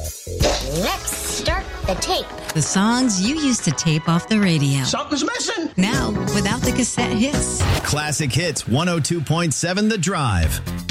Let's start the tape. The songs you used to tape off the radio. Something's missing. Now, without the cassette hits. Classic Hits 102.7 The Drive.